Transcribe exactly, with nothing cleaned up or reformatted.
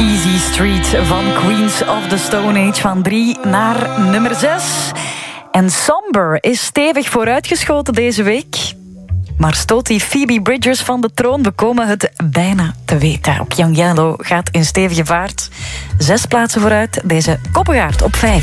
Easy Street van Queens of the Stone Age, van drie naar nummer zes. En Somber is stevig vooruitgeschoten deze week. Maar stoot die Phoebe Bridgers van de troon? We komen het bijna te weten. Ook Young Yellow gaat in stevige vaart. Zes plaatsen vooruit, deze koppengaard op vijf.